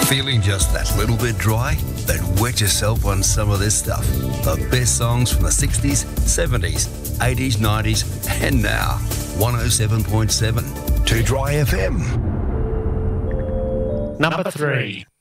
Feeling just that little bit dry? Then wet yourself on some of this stuff. The best songs from the 60s, 70s, 80s, 90s, and now. 107.7 to Dry FM. Number 3.